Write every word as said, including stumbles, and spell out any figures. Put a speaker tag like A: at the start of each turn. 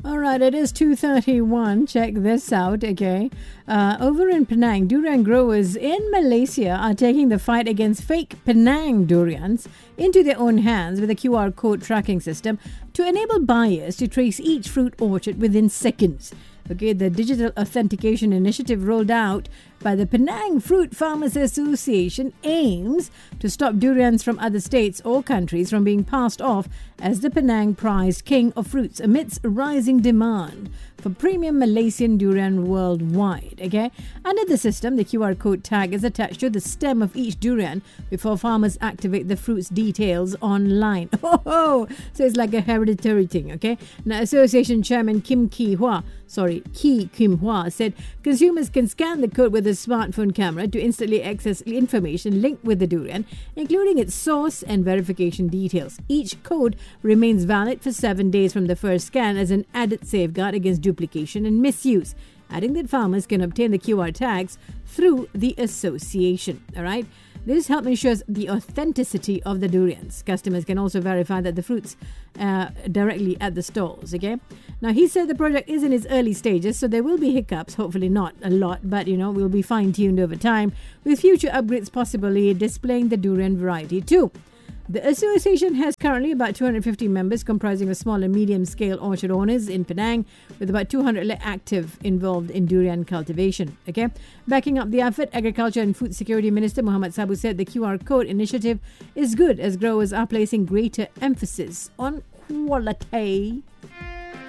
A: All right, it is two thirty-one. Check this out, okay? Uh, over in Penang, durian growers in Malaysia are taking the fight against fake Penang durians into their own hands with a Q R code tracking system to enable buyers to trace each fruit orchard within seconds. Okay, the digital authentication initiative rolled out by the Penang Fruit Farmers Association aims to stop durians from other states or countries from being passed off as the Penang prized king of fruits amidst rising demand for premium Malaysian durian worldwide. Okay, under the system, the Q R code tag is attached to the stem of each durian before farmers activate the fruit's details online. Oh, so it's like a hereditary thing. Okay, now Association Chairman Kim Ki Hua, sorry, Ki Kim Hua said consumers can scan the code with a smartphone camera to instantly access information linked with the durian, including its source and verification details. Each code remains valid for seven days from the first scan as an added safeguard against duplication and misuse, adding that farmers can obtain the Q R tags through the association. All right. This help ensures the authenticity of the durians. Customers can also verify that the fruits uh, directly at the stalls. Okay. Now, he said the project is in its early stages, so there will be hiccups. Hopefully not a lot, but you know, we'll be fine-tuned over time with future upgrades possibly displaying the durian variety too. The association has currently about two hundred fifty members comprising of small and medium-scale orchard owners in Penang, with about two hundred active involved in durian cultivation. Okay, backing up the effort, Agriculture and Food Security Minister Muhammad Sabu said the Q R code initiative is good as growers are placing greater emphasis on quality.